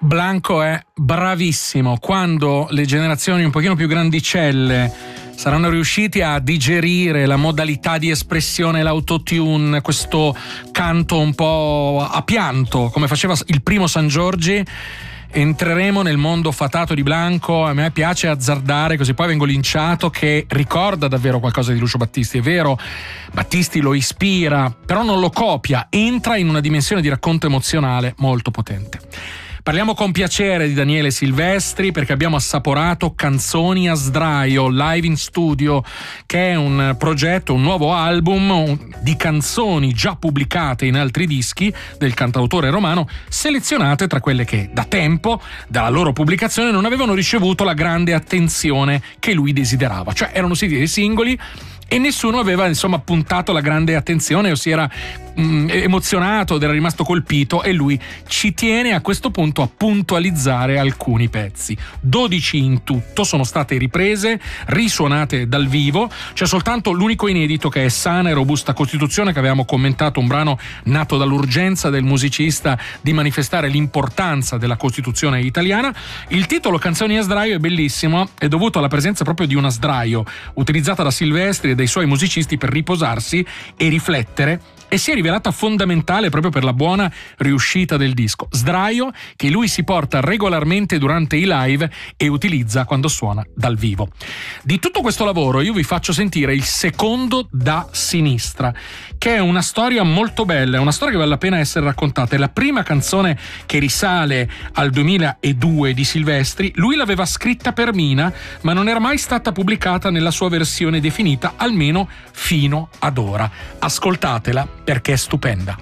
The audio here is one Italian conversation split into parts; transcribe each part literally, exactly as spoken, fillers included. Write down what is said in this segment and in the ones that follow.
Blanco è bravissimo. Quando le generazioni un pochino più grandicelle saranno riusciti a digerire la modalità di espressione, l'autotune, questo canto un po' a pianto, come faceva il primo San Giorgi, entreremo nel mondo fatato di Blanco. A me piace azzardare, così poi vengo linciato, che ricorda davvero qualcosa di Lucio Battisti. È vero, Battisti lo ispira, però non lo copia, entra in una dimensione di racconto emozionale molto potente. Parliamo con piacere di Daniele Silvestri perché abbiamo assaporato Canzoni a sdraio live in studio, che è un progetto, un nuovo album di canzoni già pubblicate in altri dischi del cantautore romano, selezionate tra quelle che da tempo, dalla loro pubblicazione, non avevano ricevuto la grande attenzione che lui desiderava. Cioè erano siti dei singoli e nessuno aveva insomma puntato la grande attenzione o si era mh, emozionato ed era rimasto colpito, e lui ci tiene a questo punto a puntualizzare alcuni pezzi. dodici in tutto sono state riprese, risuonate dal vivo. C'è soltanto l'unico inedito, che è Sana e robusta Costituzione, che avevamo commentato, un brano nato dall'urgenza del musicista di manifestare l'importanza della Costituzione italiana. Il titolo Canzoni a sdraio è bellissimo, è dovuto alla presenza proprio di una sdraio utilizzata da Silvestri e dai suoi musicisti per riposarsi e riflettere, e si è rivelata fondamentale proprio per la buona riuscita del disco. Sdraio che lui si porta regolarmente durante i live e utilizza quando suona dal vivo. Di tutto questo lavoro io vi faccio sentire il secondo Da sinistra, che è una storia molto bella, è una storia che vale la pena essere raccontata. È la prima canzone che risale al duemiladue di Silvestri. Lui l'aveva scritta per Mina, ma non era mai stata pubblicata nella sua versione definita, almeno fino ad ora. Ascoltatela perché è stupenda.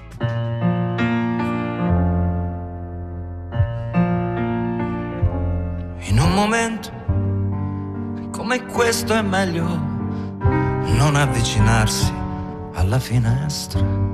In un momento come questo è meglio non avvicinarsi alla finestra.